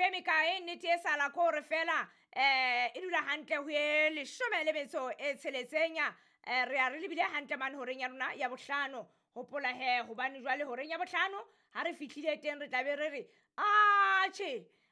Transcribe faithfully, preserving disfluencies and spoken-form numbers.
e mekae nnete e sala ko re fela eh e dula hantle ho e leshome le metso e tsheletseng eh re a re lebile hantle mane horeng ya rona ya bohlano hopola he hobane jwale horeng ya bohlano ha re fihlile teng re tlabe re re a tjhe